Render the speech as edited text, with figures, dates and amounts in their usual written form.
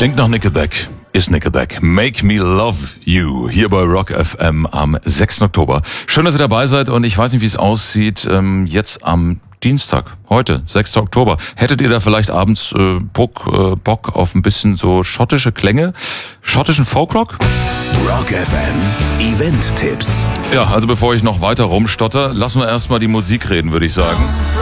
Klingt nach Nickelback. Ist Nickelback. Make Me Love You. Hier bei Rock FM am 6. Oktober. Schön, dass ihr dabei seid und ich weiß nicht, wie es aussieht jetzt am Dienstag, heute, 6. Oktober. Hättet ihr da vielleicht abends Bock auf ein bisschen so schottische Klänge? Schottischen Folkrock? Rock FM Event-Tipps. Ja, also bevor ich noch weiter rumstotter, lassen wir erstmal die Musik reden, würde ich sagen.